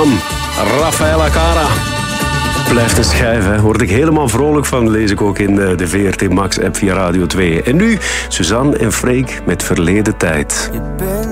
man. Rafaela Cara. Blijft een schijf, hè. Word ik helemaal vrolijk van. Lees ik ook in de VRT Max app via Radio 2. En nu Suzanne en Freek met Verleden Tijd.